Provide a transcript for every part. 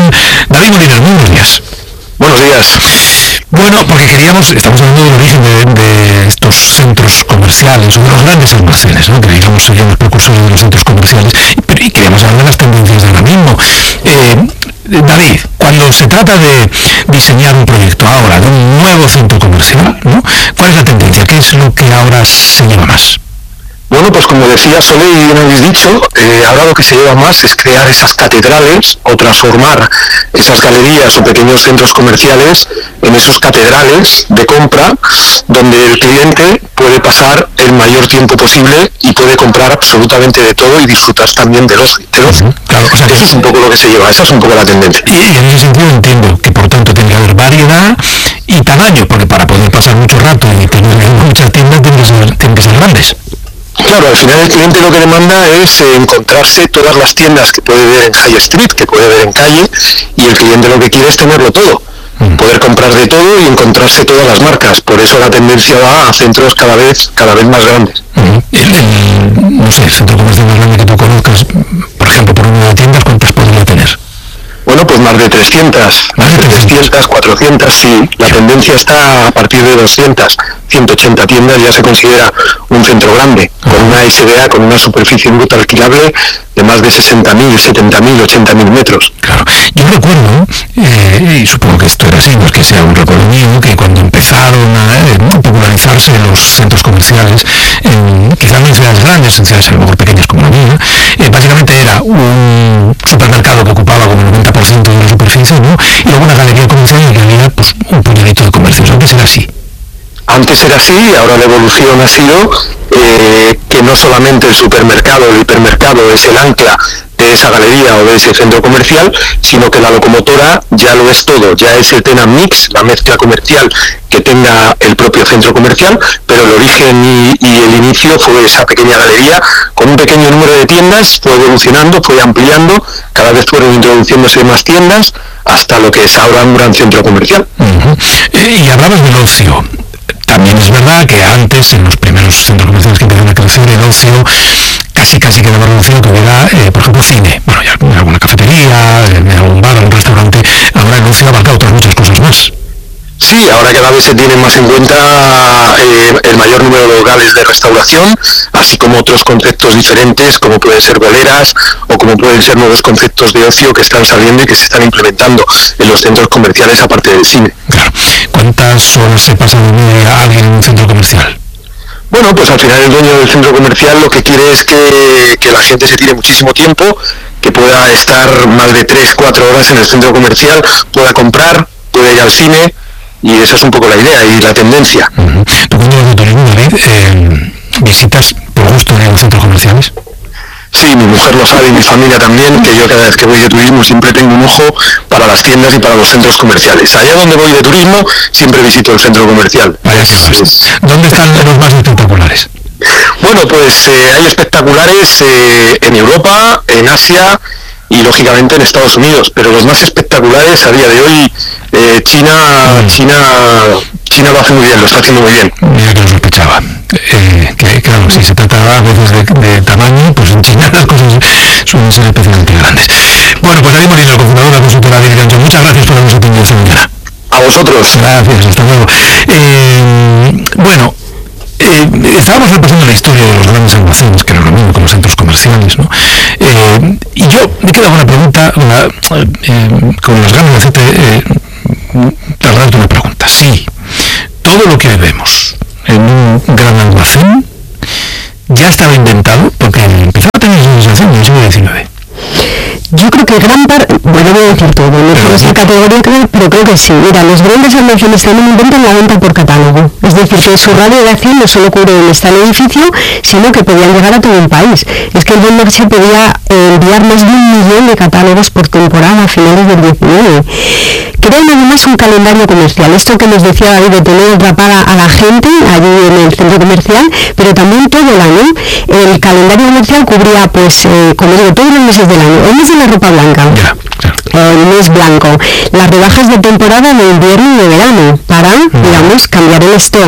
Comercial, David Moliner. Muy buenos días. Buenos días. Bueno, porque estamos hablando del origen de estos centros comerciales, o de los grandes almacenes, ¿no? Que digamos serían los precursores de los centros comerciales, y queríamos hablar de las tendencias de ahora mismo. David, cuando se trata de diseñar un proyecto ahora, de un nuevo centro comercial, ¿no? ¿Cuál es la tendencia? ¿Qué es lo que ahora se lleva más? Bueno, pues como decía Sole y bien habéis dicho, ahora lo que se lleva más es crear esas catedrales o transformar esas galerías o pequeños centros comerciales en esos catedrales de compra donde el cliente puede pasar el mayor tiempo posible y puede comprar absolutamente de todo y disfrutar también del ocio. Claro, o sea, eso es un poco lo que se lleva, esa es un poco la tendencia. Y en ese sentido entiendo que por tanto tiene que haber variedad y tamaño, porque para poder pasar mucho rato y tener muchas tiendas tienen que ser grandes. Claro, al final el cliente lo que demanda es encontrarse todas las tiendas que puede ver en High Street, que puede ver en calle, y el cliente lo que quiere es tenerlo todo, poder comprar de todo y encontrarse todas las marcas. Por eso la tendencia va a centros cada vez más grandes. No sé, el centro comercial más grande que tú conozcas, por ejemplo, por número de tiendas, ¿cuántas podría tener? Bueno, pues más de 300, 400, sí. La tendencia está a partir de 200, 180 tiendas, ya se considera un centro grande, con una SDA, con una superficie bruta alquilable de más de 60.000, 70.000, 80.000 metros. Claro, yo recuerdo, y supongo que esto era así, no es que sea un recuerdo mío, que cuando empezaron a popularizarse los centros comerciales, quizás no en ciudades grandes, en ciudades a lo mejor pequeñas como la mía, básicamente era un supermercado que ocupaba como el 90% de la superficie, ¿no? Y luego una galería comercial y en realidad pues un puñadito de comercios. Antes era así. Antes era así, ahora la evolución ha sido que no solamente el supermercado, el hipermercado es el ancla de esa galería o de ese centro comercial, sino que la locomotora ya lo es todo, ya es el tenant mix, la mezcla comercial que tenga el propio centro comercial, pero el origen y el inicio fue esa pequeña galería con un pequeño número de tiendas, fue evolucionando, fue ampliando, cada vez fueron introduciéndose más tiendas, hasta lo que es ahora un gran centro comercial. Y hablabas del ocio. También es verdad que antes, en los primeros centros comerciales que empezaron a crecer, el ocio casi quedaba reducido que hubiera, por ejemplo, cine. Bueno, ya en alguna cafetería, en algún bar, algún restaurante. Ahora el ocio abarca otras muchas cosas más. Sí, ahora cada vez se tiene más en cuenta el mayor número de locales de restauración, así como otros conceptos diferentes, como pueden ser boleras o como pueden ser nuevos conceptos de ocio que están saliendo y que se están implementando en los centros comerciales aparte del cine. Claro. ¿Cuántas horas se pasa de media alguien en un centro comercial? Bueno, pues al final el dueño del centro comercial lo que quiere es que la gente se tire muchísimo tiempo, que pueda estar más de 3-4 horas en el centro comercial, pueda comprar, pueda ir al cine, y esa es un poco la idea y la tendencia. ¿Tú cuando vas de turismo, David, visitas por gusto en los centros comerciales? Sí, mi mujer lo sabe y mi familia también, que yo cada vez que voy de turismo siempre tengo un ojo para las tiendas y para los centros comerciales. Allá donde voy de turismo siempre visito el centro comercial. ¿Dónde están los más espectaculares? Bueno, pues hay espectaculares en Europa, en Asia y lógicamente en Estados Unidos, pero los más espectaculares a día de hoy, China lo hace muy bien, lo está haciendo muy bien. Mira que lo sospechaba. Que claro, si se trata a veces de tamaño, pues en China las cosas suelen ser especialmente grandes. Bueno, pues David Moliner, cofundador de la consultora David Gancho, muchas gracias por habernos atendido esta mañana. A vosotros. Gracias, hasta luego. Bueno, estábamos repasando la historia de los grandes almacenes, que no es lo mismo que los centros comerciales, ¿no? Y yo me queda una pregunta, con las ganas de hacerte trasladarte una pregunta. Sí, todo lo que vemos en un gran almacén ya estaba inventado, porque empezó a tener sensación en el siglo XIX. Yo creo que gran parte, bueno, voy a decir todo, no por esa categoría, pero creo que sí. Mira, los grandes almacenes también inventan la venta por catálogo. Es decir, que su radio de acción no solo cubre donde está el edificio, sino que podían llegar a todo el país. Es que el Buen Marché podía enviar más de 1 millón de catálogos por temporada a finales del 19. Crean además un calendario comercial. Esto que nos decía David, de tener atrapada a la gente allí en el centro comercial, pero también todo el año. El calendario comercial cubría, pues, como digo, todos los meses del año. El mes de la ropa blanca, el mes blanco, las rebajas de temporada de invierno y de verano, para, digamos, cambiar el stock.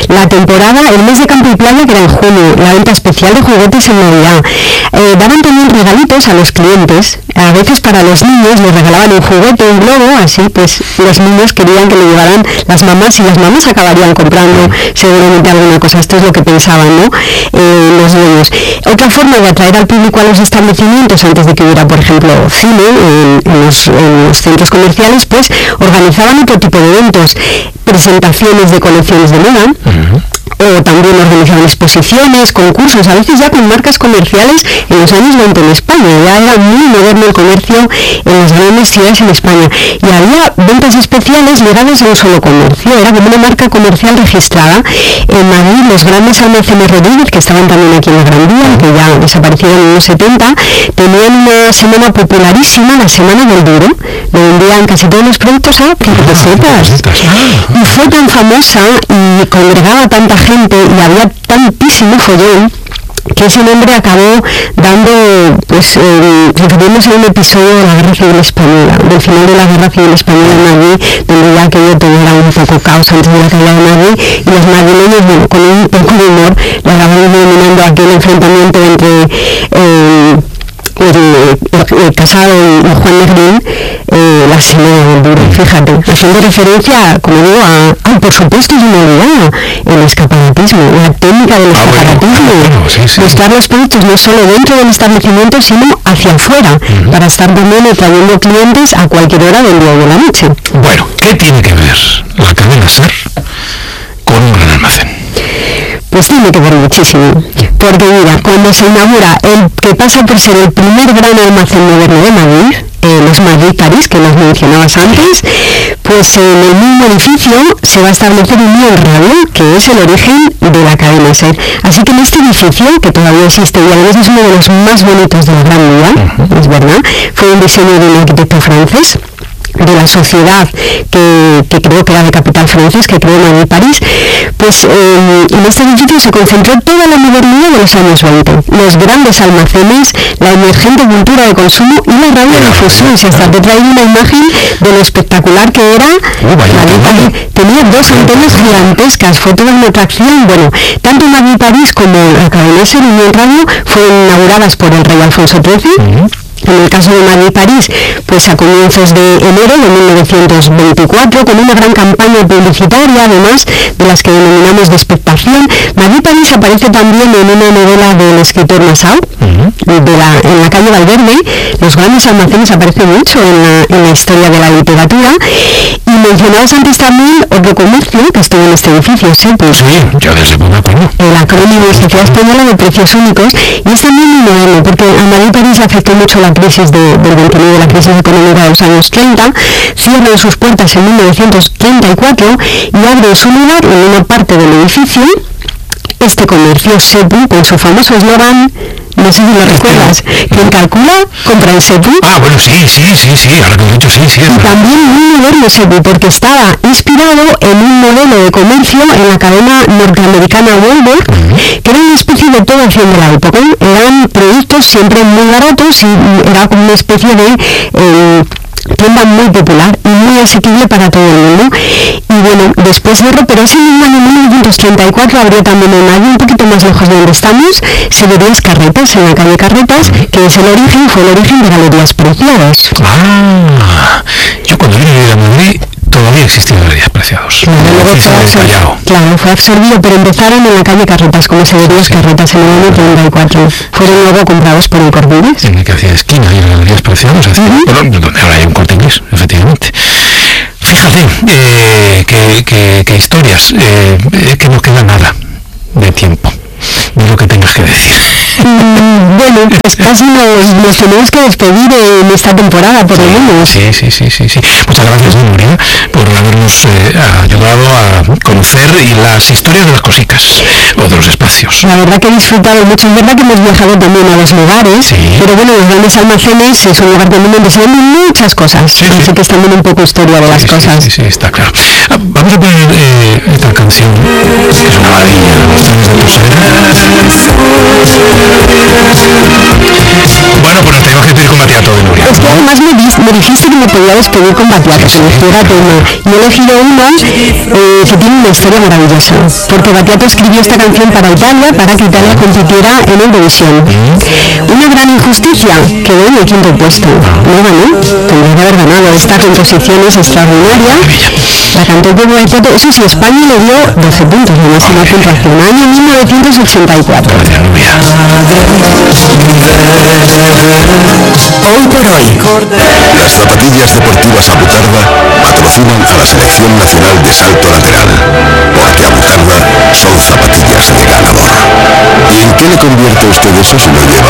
la temporada, el mes de campo y playa, que era en junio, la venta especial de juguetes en Navidad. Daban también regalitos a los clientes, a veces para los niños les regalaban un juguete, un globo, así pues los niños querían que le llevaran las mamás y las mamás acabarían comprando seguramente alguna cosa. Esto es lo que pensaban, ¿no? Los dueños. Otra forma de atraer al público a los establecimientos antes de que hubiera, por ejemplo, cine en los centros comerciales, pues organizaban otro tipo de eventos, presentaciones de colecciones de moda, o también organizaban exposiciones, concursos, a veces ya con marcas comerciales en los años 20 en España. Ya era muy moderno el comercio en las grandes ciudades en España, y había ventas especiales ligadas a un solo comercio, era como una marca comercial registrada. En Madrid, los grandes almacenes Rodríguez, que estaban también aquí en la Gran Vía, que ya desaparecieron en los 70, tenían una semana popularísima, la Semana del Duro. Le vendían casi todos los productos a 5 pesetas. Y fue tan famosa y congregaba tanta gente y había tantísimo follón que ese nombre acabó dando, pues, refiriéndose a un episodio de la Guerra Civil Española, del final de la Guerra Civil Española en Madrid, donde ya aquello tuviera un poco caos antes de la caída de Madrid, y los madrileños, bueno, con un poco de humor, le acabaron denominando aquel enfrentamiento entre Casado y Juan Negrín, la Semana del Duro, fíjate, haciendo referencia, como digo, por supuesto, es una idea, el escaparatismo, la técnica del escaparatismo, mostrar los productos no solo dentro del establecimiento, sino hacia afuera, para estar también atrayendo clientes a cualquier hora del día o de la noche. Bueno, ¿qué tiene que ver la cadena SER con un gran almacén? Pues tiene que ver muchísimo, porque mira, cuando se inaugura el que pasa por ser el primer gran almacén moderno de Madrid, los Madrid-París, que los mencionabas antes, pues en el mismo edificio se va a establecer un nuevo radio, que es el origen de la cadena SER. Así que en este edificio, que todavía existe y además es uno de los más bonitos de la Gran Vía, es verdad, fue un diseño de un arquitecto francés, de la sociedad que creo que era de capital francés, que creó Madrid-París, pues en este edificio se concentró toda la modernidad de los años 20, los grandes almacenes, la emergente cultura de consumo y la radiodifusión. Si hasta te traigo una imagen de lo espectacular que era, tenía 2 antenas gigantescas, fue toda una atracción. Bueno, tanto Madrid-París como la cadena SER Unión Radio fueron inauguradas por el rey Alfonso XIII. En el caso de Madrid-París, pues a comienzos de enero de 1924, con una gran campaña publicitaria, además de las que denominamos de expectación. Madrid-París aparece también en una novela del escritor Nassau, en la calle Valverde. Los grandes almacenes aparecen mucho en la historia de la literatura. Y mencionabas antes también otro comercio que estuvo en este edificio, Sepus. Sí, yo desde muy me acuerdo. El acrónimo de Sociedad Española de Precios Únicos, y es también muy moderno, porque a Madrid-París le afectó mucho la crisis del 29, la crisis económica de los años 30, cierran sus puertas en 1934 y abre su lugar en una parte del edificio este comercio Sepu, con su famoso eslogan, no sé si lo recuerdas, quien calcula, compra en Sepu. Ah, bueno, sí, ahora que lo he dicho, sí. Y también muy moderno Sepu, porque estaba inspirado en un modelo de comercio en la cadena norteamericana Walmart, que era una especie de todo acción de la época. Eran productos siempre muy baratos y era como una especie de tienda muy popular y muy asequible para todo el mundo. Y bueno, después pero ese mismo año 1934 abrió también en Madrid, un poquito más lejos de donde estamos, Severías Carretas, en la calle Carretas, que es fue el origen de Galerías Preciados. Yo cuando vine a Madrid todavía existían Galerías Preciados. Claro, fue absorbido, pero empezaron en la calle Carretas, como Severías Carretas en el año 34. Fueron luego comprados por el Corte Inglés. En el que hacía esquina y Galerías Preciados, bueno, donde ahora hay un Corte Inglés, efectivamente. Fíjate, que historias, que no queda nada de tiempo de lo que tengas que decir. Bueno, pues casi nos tenemos que despedir en esta temporada, por lo menos. Sí. Muchas gracias, Nuria, por habernos ayudado a conocer las historias de las cositas o de los espacios. La verdad que he disfrutado mucho. Es verdad que hemos viajado también a los lugares, pero bueno, los grandes almacenes es un lugar donde donde se venden muchas cosas. Así que es también un poco historia de las cosas. Sí, está claro. Vamos a poner esta canción, que es una maravilla, Los trenes de tu Bueno, pues nos tenemos que despedir con Batiato de Nuria. Es que además me dijiste que me podía despedir con Batiato. decía que se eligiera tema. Y he elegido uno que tiene una historia maravillosa, porque Battiato escribió esta canción para Italia, para que Italia compitiera en Eurovisión. Una gran injusticia, quedó en el quinto puesto. No ganó, tendría que haber ganado. Esta composición es extraordinaria. La cantó por Battiato. Eso sí, España le dio 12 puntos, la máxima puntuación. Año 1984. Hoy por hoy. Las zapatillas deportivas Abutarda patrocinan a la Selección Nacional de Salto Lateral, porque Abutarda son zapatillas de ganador. ¿Y en qué le convierte usted eso si no lleva